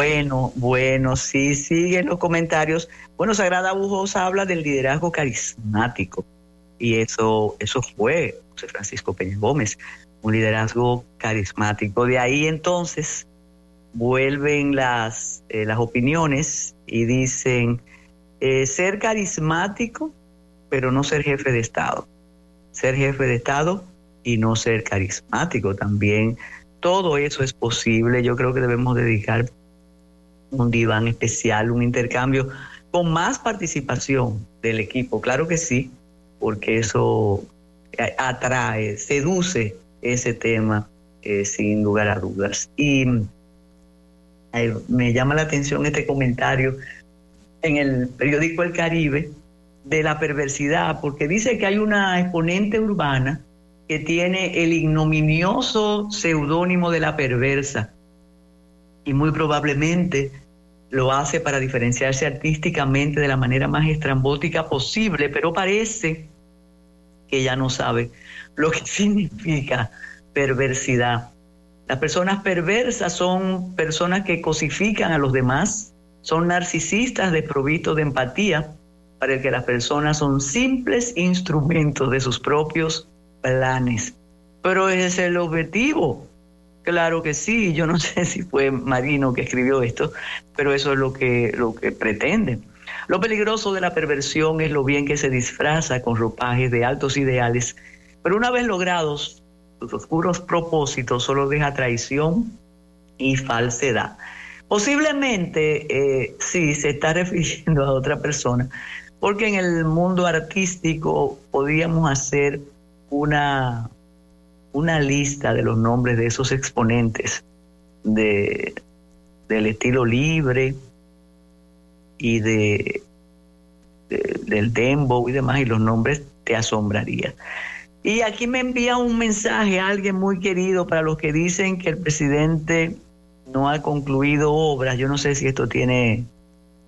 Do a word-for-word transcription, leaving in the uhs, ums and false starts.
Bueno, bueno, sí, siguen los comentarios. Bueno, Sagrada Voz habla del liderazgo carismático y eso, eso fue José Francisco Peña Gómez, un liderazgo carismático. De ahí entonces vuelven las, eh, las opiniones y dicen eh, ser carismático, pero no ser jefe de Estado. Ser jefe de Estado y no ser carismático también. Todo eso es posible. Yo creo que debemos dedicar un diván especial, un intercambio con más participación del equipo. Claro que sí, porque eso atrae, seduce ese tema eh, sin lugar a dudas. Y eh, me llama la atención este comentario en el periódico El Caribe de la perversidad, porque dice que hay una exponente urbana que tiene el ignominioso seudónimo de la perversa y muy probablemente lo hace para diferenciarse artísticamente de la manera más estrambótica posible, pero parece que ella no sabe lo que significa perversidad. Las personas perversas son personas que cosifican a los demás, son narcisistas desprovistos de empatía, para el que las personas son simples instrumentos de sus propios planes. Pero ese es el objetivo. Claro que sí, yo no sé si fue Marino que escribió esto, pero eso es lo que, lo que pretenden. Lo peligroso de la perversión es lo bien que se disfraza con ropajes de altos ideales, pero una vez logrados, sus oscuros propósitos solo deja traición y falsedad. Posiblemente eh, sí se está refiriendo a otra persona, porque en el mundo artístico podíamos hacer una, una lista de los nombres de esos exponentes de, del estilo libre y de, de, del dembow y demás, y los nombres te asombrarían. Y aquí me envía un mensaje a alguien muy querido para los que dicen que el presidente no ha concluido obras. Yo no sé si esto tiene